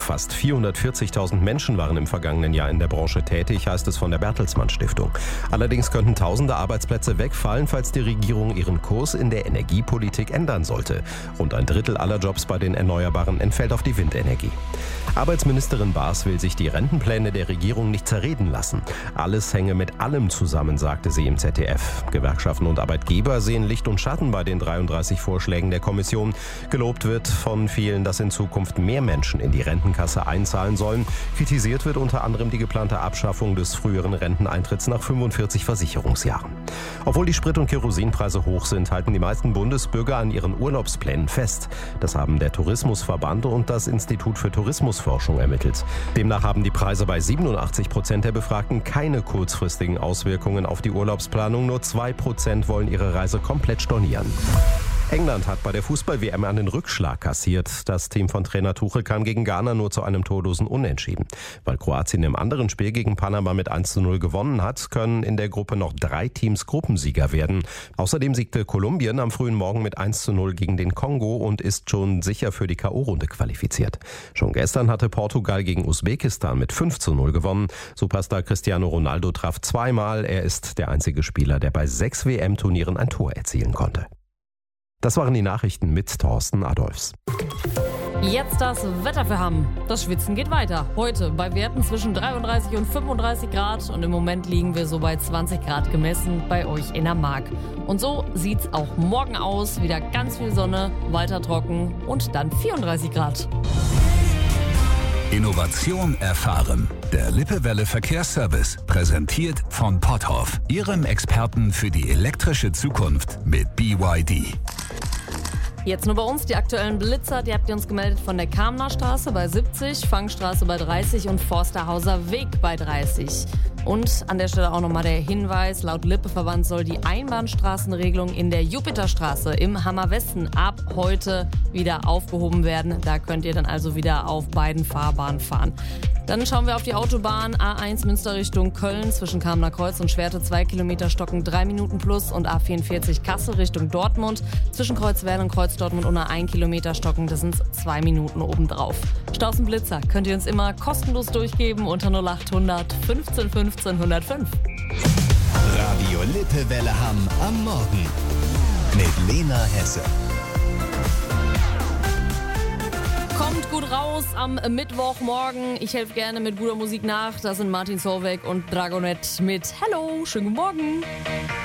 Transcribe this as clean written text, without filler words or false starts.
Fast 440.000 Menschen waren im vergangenen Jahr in der Branche tätig, heißt es von der Bertelsmann Stiftung. Allerdings könnten tausende Arbeitsplätze wegfallen, falls die Regierung ihren Kurs in der Energiepolitik ändern sollte. Rund ein Drittel aller Jobs bei den Erneuerbaren entfällt auf die Windenergie. Arbeitsministerin Baas will sich die Rentenpläne der Regierung nicht zerreden lassen. Alles hänge mit allem zusammen, sagte sie im ZDF. Gewerkschaften und Arbeitgeber sehen Licht und Schatten bei den 33 Vorschlägen der Kommission. Gelobt wird von vielen, dass in Zukunft mehr Menschen in die Rentenkasse einzahlen sollen. Kritisiert wird unter anderem die geplante Abschaffung des früheren Renteneintritts nach 45 Versicherungsjahren. Obwohl die Sprit- und Kerosinpreise hoch sind, halten die meisten Bundesbürger an ihren Urlaubsplänen fest. Das haben der Tourismusverband und das Institut für Tourismusforschung ermittelt. Demnach haben die Preise bei 87% der Befragten keine kurzfristigen Auswirkungen auf die Urlaubsplanung. Nur 2% wollen ihre Reise komplett stornieren. England hat bei der Fußball-WM einen Rückschlag kassiert. Das Team von Trainer Tuchel kam gegen Ghana nur zu einem torlosen Unentschieden. Weil Kroatien im anderen Spiel gegen Panama mit 1:0 gewonnen hat, können in der Gruppe noch 3 Teams Gruppensieger werden. Außerdem siegte Kolumbien am frühen Morgen mit 1:0 gegen den Kongo und ist schon sicher für die K.O.-Runde qualifiziert. Schon gestern hatte Portugal gegen Usbekistan mit 5:0 gewonnen. Superstar Cristiano Ronaldo traf zweimal. Er ist der einzige Spieler, der bei 6 WM-Turnieren ein Tor erzielen konnte. Das waren die Nachrichten mit Thorsten Adolfs. Jetzt das Wetter für Hamm. Das Schwitzen geht weiter. Heute bei Werten zwischen 33 und 35 Grad und im Moment liegen wir so bei 20 Grad gemessen bei euch in der Mark. Und so sieht's auch morgen aus. Wieder ganz viel Sonne, weiter trocken und dann 34 Grad. Innovation erfahren. Der Lippewelle Verkehrsservice, präsentiert von Potthoff, Ihrem Experten für die elektrische Zukunft mit BYD. Jetzt nur bei uns die aktuellen Blitzer, die habt ihr uns gemeldet von der Kamner Straße bei 70, Fangstraße bei 30 und Forsterhauser Weg bei 30. Und an der Stelle auch nochmal der Hinweis, laut Lippeverband soll die Einbahnstraßenregelung in der Jupiterstraße im Hammerwesten ab heute wieder aufgehoben werden. Da könnt ihr dann also wieder auf beiden Fahrbahnen fahren. Dann schauen wir auf die Autobahn A1 Münster Richtung Köln zwischen Kamener Kreuz und Schwerte 2 Kilometer stocken 3 Minuten plus und A44 Kassel Richtung Dortmund zwischen Kreuzwerl und Kreuz Dortmund unter 1 Kilometer stocken, das sind 2 Minuten obendrauf. Staus und Blitzer könnt ihr uns immer kostenlos durchgeben unter 0800 15 15 105. Radio Lippewelle Hamm am Morgen mit Lena Hesse. Kommt gut raus am Mittwochmorgen. Ich helfe gerne mit guter Musik nach. Das sind Martin Solveig und Dragonet mit Hello. Schönen guten Morgen.